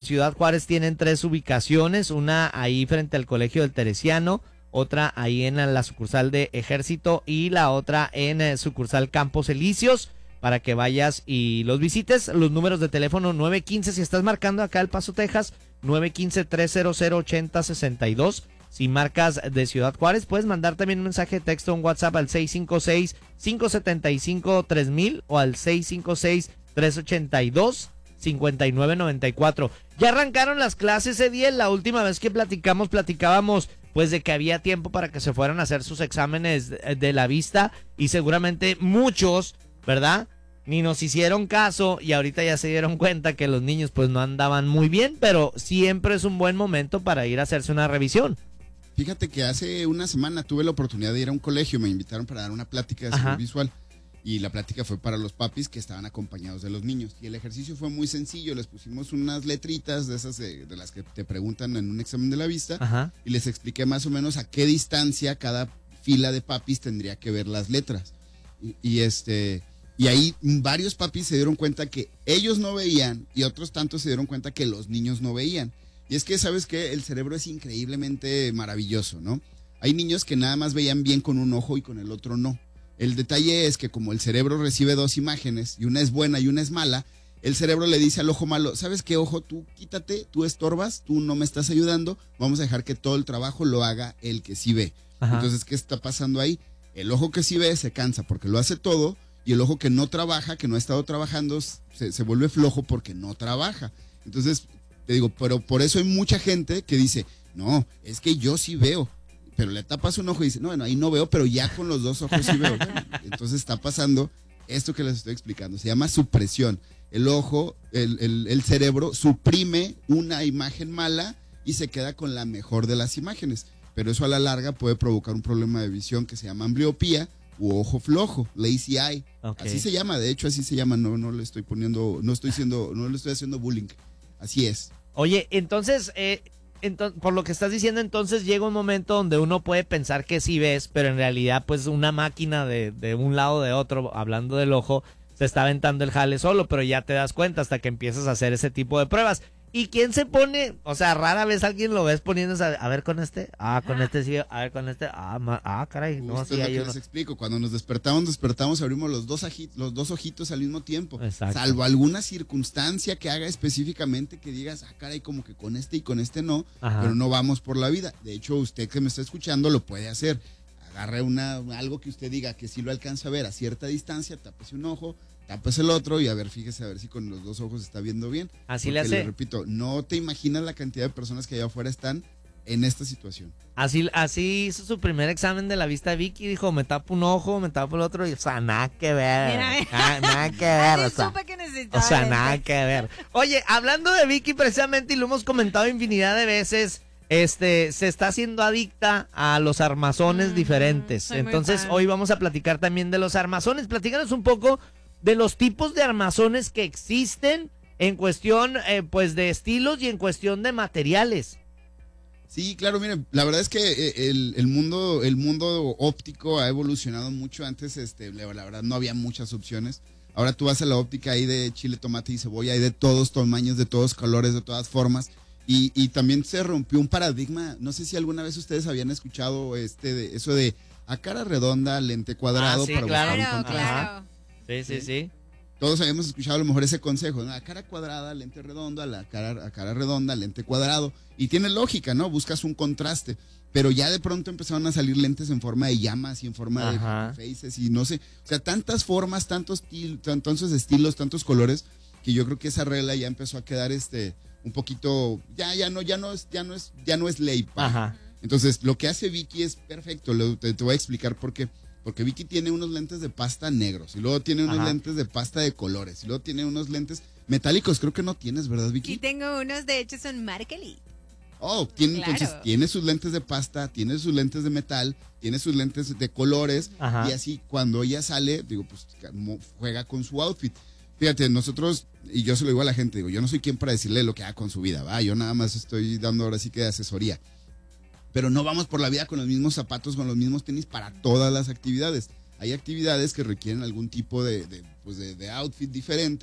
Ciudad Juárez tienen 3 ubicaciones, una ahí frente al Colegio del Teresiano, otra ahí en la sucursal de Ejército y la otra en sucursal Campos Elíseos, para que vayas y los visites. Los números de teléfono 915, si estás marcando acá El Paso, Texas, 915-300-8062. Si marcas de Ciudad Juárez, puedes mandar también un mensaje de texto, un WhatsApp al 656-575-3000 o al 656-382-5994. Ya arrancaron las clases, Ediel. La última vez que platicábamos pues de que había tiempo para que se fueran a hacer sus exámenes de la vista, y seguramente muchos, ¿verdad?, ni nos hicieron caso y ahorita ya se dieron cuenta que los niños pues no andaban muy bien, pero siempre es un buen momento para ir a hacerse una revisión. Fíjate que hace una semana tuve la oportunidad de ir a un colegio, me invitaron para dar una plática de salud visual, y la plática fue para los papis que estaban acompañados de los niños, y el ejercicio fue muy sencillo. Les pusimos unas letritas de esas de las que te preguntan en un examen de la vista, y les expliqué más o menos a qué distancia cada fila de papis tendría que ver las letras, y ahí varios papis se dieron cuenta que ellos no veían y otros tantos se dieron cuenta que los niños no veían. Y es que, ¿sabes qué? El cerebro es increíblemente maravilloso, ¿no? Hay niños que nada más veían bien con un ojo y con el otro no. El detalle es que como el cerebro recibe 2 imágenes, y una es buena y una es mala, el cerebro le dice al ojo malo: ¿sabes qué, ojo? Tú quítate, tú estorbas, tú no me estás ayudando, vamos a dejar que todo el trabajo lo haga el que sí ve. Entonces, ¿qué está pasando ahí? El ojo que sí ve se cansa porque lo hace todo, y el ojo que no trabaja, que no ha estado trabajando, se vuelve flojo porque no trabaja. Entonces, te digo, pero por eso hay mucha gente que dice: no, es que yo sí veo, pero le tapas un ojo y dice: no, bueno, ahí no veo, pero ya con los 2 ojos sí veo. Entonces está pasando esto que les estoy explicando, se llama supresión. El ojo, el cerebro suprime una imagen mala y se queda con la mejor de las imágenes, pero eso a la larga puede provocar un problema de visión que se llama ambliopía u ojo flojo, lazy eye. Así se llama, de hecho así se llama, no le estoy poniendo, no le estoy haciendo bullying, así es. Oye, entonces, por lo que estás diciendo, entonces llega un momento donde uno puede pensar que sí ves, pero en realidad pues una máquina de un lado o de otro, hablando del ojo, se está aventando el jale solo, pero ya te das cuenta hasta que empiezas a hacer ese tipo de pruebas. ¿Y quién se pone? O sea, rara vez alguien lo ves poniéndose a ver con este, con este sí, a ver con este, caray, no, sí, hay uno. Les explico, cuando nos despertamos, abrimos los dos ojitos al mismo tiempo. Exacto. Salvo alguna circunstancia que haga específicamente que digas: caray, como que con este y con este no, pero no vamos por la vida. De hecho, usted que me está escuchando lo puede hacer. Agarre algo que usted diga que sí lo alcanza a ver a cierta distancia, tápese un ojo, tápese el otro, y fíjese a ver si con los 2 ojos está viendo bien. Así porque le hace. Le repito, no te imaginas la cantidad de personas que allá afuera están en esta situación. Así hizo su primer examen de la vista Vicky, dijo: me tapo un ojo, me tapo el otro, y o sea, nada que ver. Nada que ver. O sea, nada que ver. Oye, hablando de Vicky precisamente, y lo hemos comentado infinidad de veces, se está haciendo adicta a los armazones diferentes. Entonces, hoy vamos a platicar también de los armazones. Platícanos un poco de los tipos de armazones que existen en cuestión pues de estilos y en cuestión de materiales. Sí, claro, miren, la verdad es que el mundo óptico ha evolucionado mucho. Antes, la verdad, no había muchas opciones. Ahora tú vas a la óptica, hay de chile, tomate y cebolla, hay de todos tamaños, de todos colores, de todas formas. Y también se rompió un paradigma. No sé si alguna vez ustedes habían escuchado eso de a cara redonda, lente cuadrado. Sí, para claro, buscar un contraste. claro. Sí. Todos habíamos escuchado a lo mejor ese consejo, ¿no? A cara cuadrada, lente redondo, a cara redonda, lente cuadrado. Y tiene lógica, ¿no? Buscas un contraste. Pero ya de pronto empezaron a salir lentes en forma de llamas y en forma de faces y no sé. O sea, tantas formas, tantos estilos, tantos colores, que yo creo que esa regla ya empezó a quedar un poquito, ya no es ley. Entonces, lo que hace Vicky es perfecto. Te voy a explicar por qué. Porque Vicky tiene unos lentes de pasta negros, y luego tiene unos lentes de pasta de colores, y luego tiene unos lentes metálicos. Creo que no tienes, ¿verdad, Vicky? Sí, tengo unos, de hecho son marca Lee. Claro. Entonces tiene sus lentes de pasta, tiene sus lentes de metal, tiene sus lentes de colores, y así cuando ella sale, pues juega con su outfit. Fíjate, nosotros, y yo se lo digo a la gente, yo no soy quien para decirle lo que haga con su vida, ¿va? Yo nada más estoy dando ahora sí que de asesoría. Pero no vamos por la vida con los mismos zapatos, con los mismos tenis para todas las actividades. Hay actividades que requieren algún tipo de outfit diferente,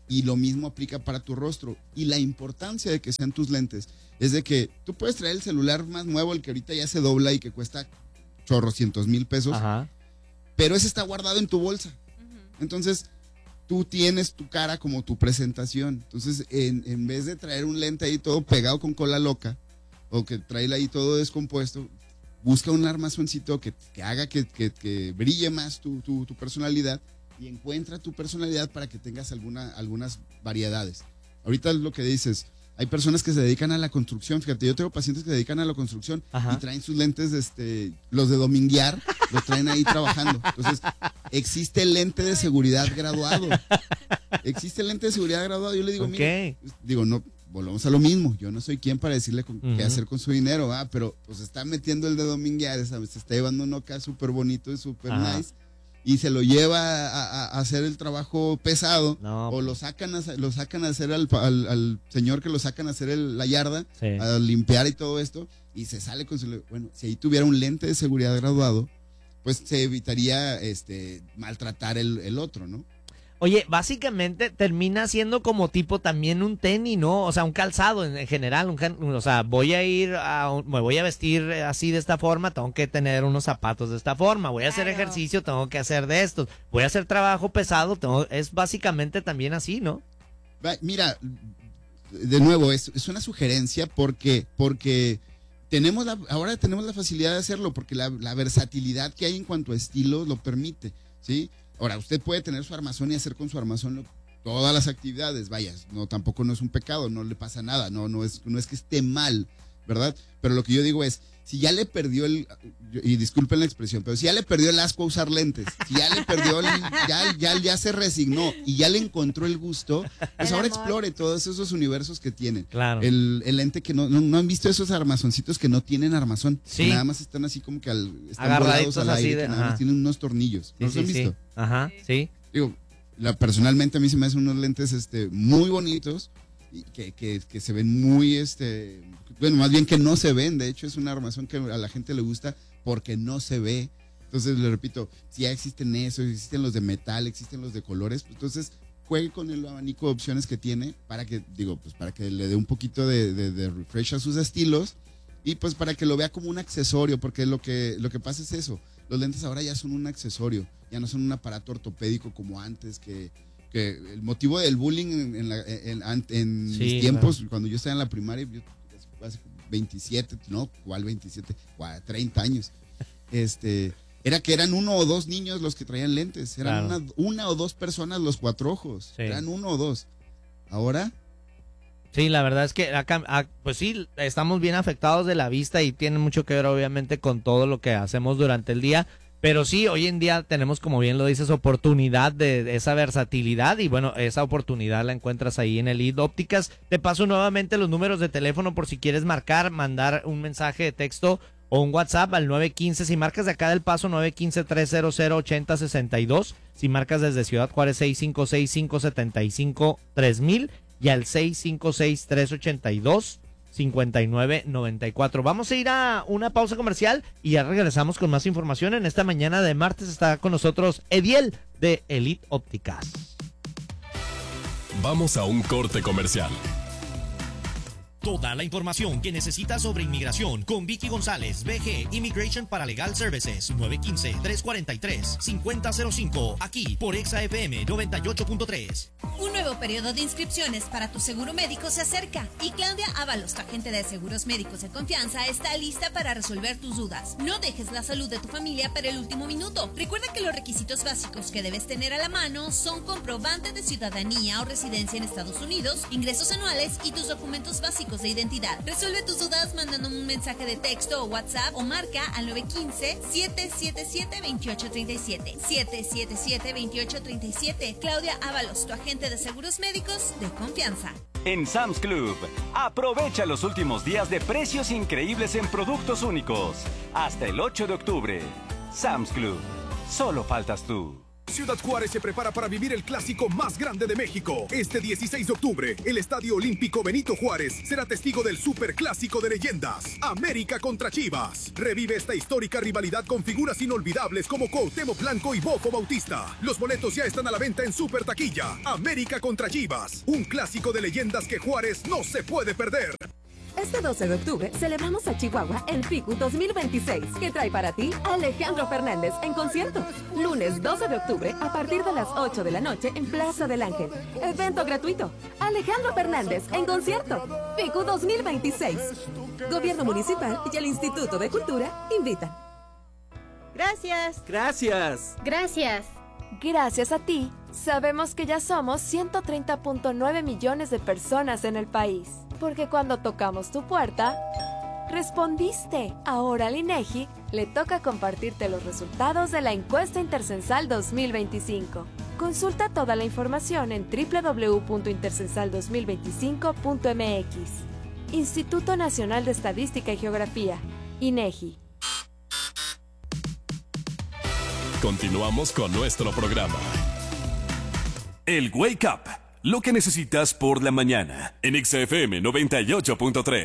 Y lo mismo aplica para tu rostro. Y la importancia de que sean tus lentes es de que tú puedes traer el celular más nuevo, el que ahorita ya se dobla y que cuesta chorrocientos mil pesos, pero ese está guardado en tu bolsa. Entonces, tú tienes tu cara como tu presentación. Entonces, en vez de traer un lente ahí todo pegado con cola loca, o que trae ahí todo descompuesto, busca un armazoncito que haga que brille más tu personalidad, y encuentra tu personalidad para que tengas algunas variedades. Ahorita es lo que dices, hay personas que se dedican a la construcción. Fíjate, yo tengo pacientes que se dedican a la construcción y traen sus lentes, los de dominguear, los traen ahí trabajando. Entonces, existe el lente de seguridad graduado. Existe el lente de seguridad graduado. Yo le digo, mire, no, volvemos a lo mismo. Yo no soy quien para decirle qué hacer con su dinero, pero pues está metiendo el de dominguear, se está llevando uno acá súper bonito y súper nice, y se lo lleva a hacer el trabajo pesado, o lo sacan a hacer al señor que lo sacan a hacer la yarda, a limpiar y todo esto, y se sale con su... Bueno, si ahí tuviera un lente de seguridad graduado, pues se evitaría maltratar el otro, ¿no? Oye, básicamente termina siendo como tipo también un tenis, ¿no? O sea, un calzado en general. O sea, me voy a vestir así de esta forma, tengo que tener unos zapatos de esta forma. Voy a hacer ejercicio, tengo que hacer de estos. Voy a hacer trabajo pesado, es básicamente también así, ¿no? Mira, de nuevo, es una sugerencia porque ahora tenemos la facilidad de hacerlo, porque la versatilidad que hay en cuanto a estilos lo permite, ¿sí? Ahora, usted puede tener su armazón y hacer con su armazón todas las actividades, vaya, tampoco no es un pecado, no le pasa nada, no es que esté mal, ¿verdad? Pero lo que yo digo es, si ya le perdió y disculpen la expresión, pero si ya le perdió el asco a usar lentes, si ya le perdió, ya se resignó y ya le encontró el gusto, pues ahora explore todos esos universos que tiene. Claro. El lente que no han visto esos armazoncitos que no tienen armazón, que nada más están así como que están volados al aire, que nada más tienen unos tornillos. ¿No los han visto? Ajá, sí. Digo, personalmente a mí se me hacen unos lentes muy bonitos, y que se ven muy, bueno, más bien que no se ven. De hecho, es una armazón que a la gente le gusta porque no se ve. Entonces, le repito, si ya existen existen los de metal, existen los de colores, pues entonces juegue con el abanico de opciones que tiene para que le dé un poquito de refresh a sus estilos, y pues para que lo vea como un accesorio, porque lo que pasa es eso. Los lentes ahora ya son un accesorio, ya no son un aparato ortopédico como antes, que el motivo del bullying en mis tiempos, cuando yo estaba en la primaria, yo hace 27, ¿no? ¿Cuál 27? 30 años. Era que eran uno o dos niños los que traían lentes, eran una o dos personas los cuatro ojos, eran uno o dos. Ahora... Sí, la verdad es que acá, pues sí, estamos bien afectados de la vista y tiene mucho que ver obviamente con todo lo que hacemos durante el día, pero sí, hoy en día tenemos, como bien lo dices, oportunidad de esa versatilidad, y bueno, esa oportunidad la encuentras ahí en Elite Ópticas. Te paso nuevamente los números de teléfono por si quieres mandar un mensaje de texto o un WhatsApp al 915, si marcas de acá del Paso, 915-300-8062, si marcas desde Ciudad Juárez, 656-575-3000, y al 656-382-5994. Vamos a ir a una pausa comercial y ya regresamos con más información. En esta mañana de martes está con nosotros Ediel de Elite Ópticas. Vamos a un corte comercial. Toda la información que necesitas sobre inmigración con Vicky González, BG Immigration Paralegal Services, 915-343-5005, aquí por Exa FM 98.3. Un nuevo periodo de inscripciones para tu seguro médico se acerca y Claudia Ábalos, tu agente de seguros médicos de confianza, está lista para resolver tus dudas. No dejes la salud de tu familia para el último minuto. Recuerda que los requisitos básicos que debes tener a la mano son comprobante de ciudadanía o residencia en Estados Unidos, ingresos anuales y tus documentos básicos de identidad. Resuelve tus dudas mandando un mensaje de texto o WhatsApp o marca al 915-777-2837. 777-2837. Claudia Ábalos, tu agente de seguros médicos de confianza. En Sam's Club, aprovecha los últimos días de precios increíbles en productos únicos. Hasta el 8 de octubre. Sam's Club, solo faltas tú. Ciudad Juárez se prepara para vivir el clásico más grande de México. Este 16 de octubre, el Estadio Olímpico Benito Juárez será testigo del superclásico de leyendas, América contra Chivas. Revive esta histórica rivalidad con figuras inolvidables como Cuauhtémoc Blanco y Bofo Bautista. Los boletos ya están a la venta en Super Taquilla. América contra Chivas, un clásico de leyendas que Juárez no se puede perder. Este 12 de octubre celebramos a Chihuahua en FICU 2026, que trae para ti a Alejandro Fernández en concierto. Lunes 12 de octubre a partir de las 8 de la noche en Plaza del Ángel. Evento gratuito. Alejandro Fernández en concierto. FICU 2026. Gobierno Municipal y el Instituto de Cultura invitan. Gracias. Gracias. Gracias. Gracias a ti, sabemos que ya somos 130.9 millones de personas en el país. Porque cuando tocamos tu puerta, respondiste. Ahora al INEGI le toca compartirte los resultados de la encuesta intercensal 2025. Consulta toda la información en www.intercensal2025.mx. Instituto Nacional de Estadística y Geografía, INEGI. Continuamos con nuestro programa. El Wake Up. Lo que necesitas por la mañana en XFM 98.3.